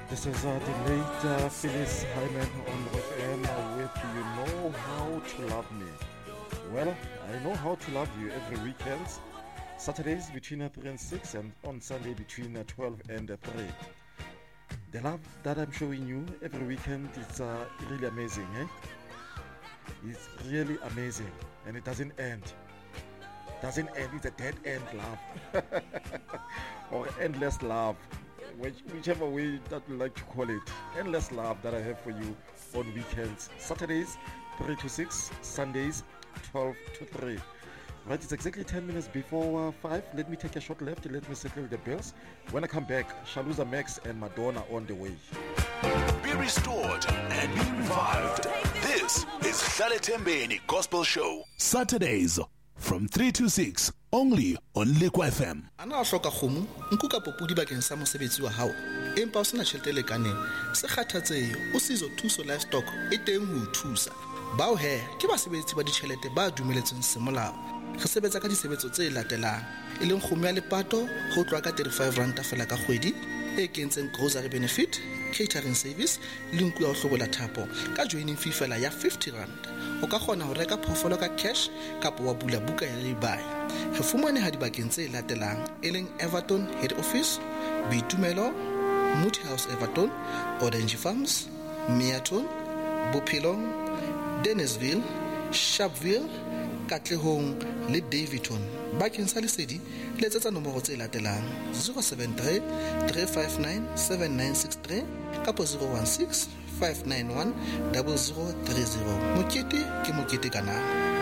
This is the late Phyllis Hyman on FM with You Know How to Love Me. Well, I know how to love you every weekend. Saturdays between 3 and 6 and on Sunday between 12 and 3. The love that I'm showing you every weekend is really amazing, eh? It's really amazing and it doesn't end. Doesn't end, it's a dead end love. Or endless love. Whichever way that you like to call it. Endless love that I have for you on weekends. Saturdays 3 to 6, Sundays 12 to 3. Right, it's exactly 10 minutes before 5. Let me take a short left. Let me settle the bells. When I come back, Shaluza Max and Madonna on the way. Be restored and be revived. This is Hlale Thembeni Gospel Show. Saturdays from 3 to 6, only on Liquid FM. Ana a hloka kgomo nku ka popodi bakeng sa mosebetsi wa hao empa o sena tjhelete le kaneng se kgathatsehe o sizo thuso livestock e teng ho thusa bao he ke basebetsi ba ditjhelete ba dumeletsweng semolao re sebetsa ka disebetso tse latelang e leng kgomo ya lepato ho tloa ka 35 rand fela ka kgwedi e kentseng grocery benefit catering service le nku ya ho hlobola thapo ka joining fee fela ya 50 rand o ka kgona ho reka phofolo ka cash kapa wa bula buka ya lay-by re fumane ha dibakeng tse latelang e leng Everton head office Boitumelo Moody House Everton Orange Farms Meaton Bophelong Dennisville Sharpeville Katlehong le Davidton bakeng sa lesedi letsetsa nomoro tse latelang 073 359 7963 kapo 016 591 0030 mokete ke mokete kana.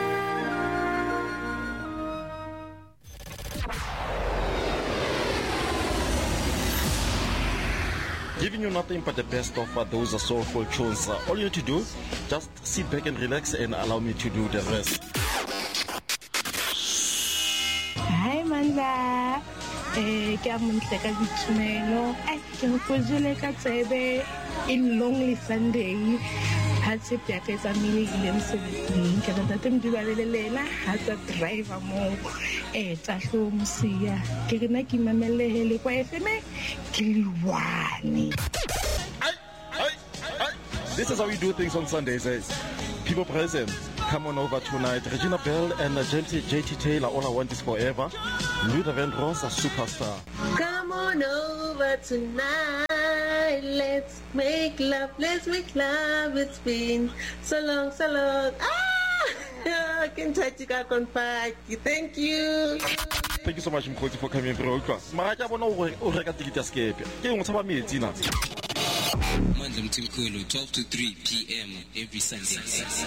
Giving you nothing but the best of those soulful tunes. All you need to do, just sit back and relax and allow me to do the rest. Hi Manza, ke a montle ka Boitumelo. Ke go pojele ka tsebe in Lonely Sunday. Ha se pya ka tsa mmele ile mosebetsing ke rata teng di balelena ha tsa driver mo tsa hlomsia ke rena ke mamelehele kwa FM ke liwane. This is how we do things on Sundays. People present, come on over tonight. Regina Bell and JT Taylor, All I Want Is Forever. Luther Vandross, a superstar. Come on over tonight. Let's make love. It's been so long. I can touch you on fire. Thank you. Thank you so much, Mkhoti, for coming through. Maraja bona o reka ticket ya skepe. Ke ngotsa ba metsi na. Mandla Mthimkhulu 12 to 3 p.m. every Sunday.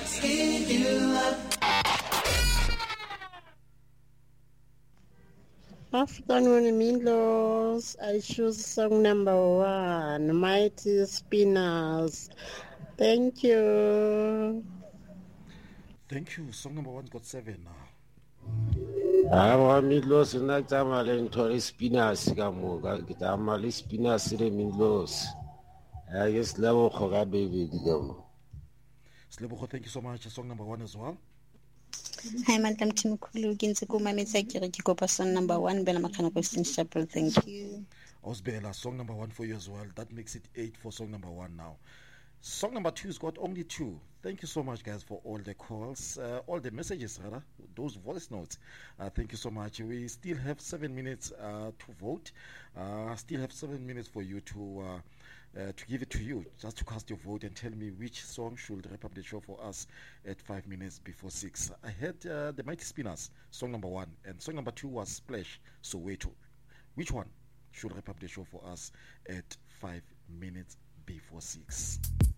Afternoon, Milos. I choose song number 1, Mighty Spinners. Thank you. Thank you. Song number 1 got 7 now. Aba Milos na tama le nthole Spinners ka moka ke tama le Spinners le Milos. I guess level khoga baby digamo. Slebo, thank you so much. Song number 1 as well. Hi, Madam Timukulu. Ginzikuma Mitsaki Kopa song number 1, Bella Makana Question Chapel. Thank you. Osbella, song number 1 for you as well. That makes it 8 for song number 1 now. Song number 2's got only 2. Thank you so much, guys, for all the calls, all the messages, rather, those voice notes. Thank you so much. We still have 7 minutes to vote. Still have 7 minutes for you to give it to you, just to cast your vote and tell me which song should wrap up the show for us at 5 minutes before 6. I had the Mighty Spinners, song number 1, and song number 2 was Splash, Soweto. Which one should wrap up the show for us at 5 minutes before 6?